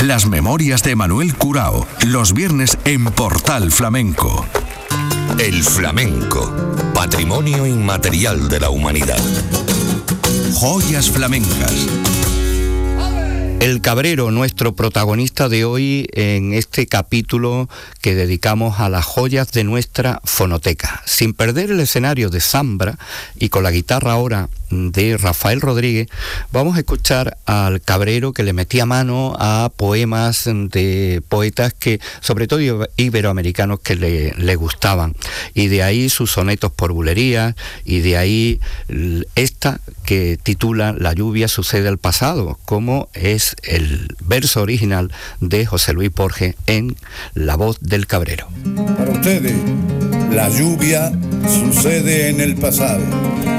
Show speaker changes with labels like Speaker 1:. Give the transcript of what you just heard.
Speaker 1: Las memorias de Manuel Curao, los viernes en Portal Flamenco.
Speaker 2: El flamenco, patrimonio inmaterial de la humanidad.
Speaker 1: Joyas flamencas.
Speaker 3: El Cabrero, nuestro protagonista de hoy en este capítulo que dedicamos a las joyas de nuestra fonoteca. Sin perder el escenario de Zambra y con la guitarra ahora de Rafael Rodríguez, vamos a escuchar al Cabrero que le metía mano a poemas de poetas que, sobre todo iberoamericanos, que le gustaban. Y de ahí sus sonetos por bulerías, y de ahí esta que titula La lluvia sucede al pasado, como es el verso original de José Luis Borges en la voz del Cabrero.
Speaker 4: Para ustedes, la lluvia sucede en el pasado.